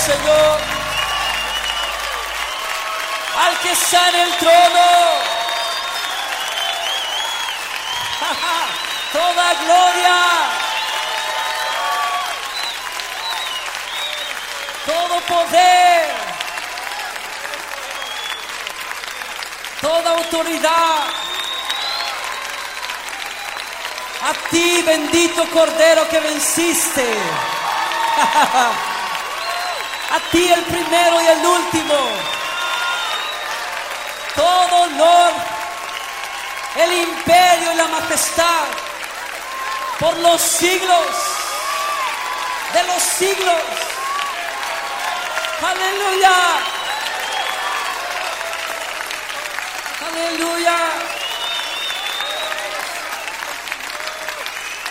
Señor. Al que está en el trono. Toda gloria. Todo poder. Toda autoridad. A ti, bendito Cordero que venciste. A ti el primero y el último. Todo honor, el imperio y la majestad por los siglos de los siglos. Aleluya. Aleluya.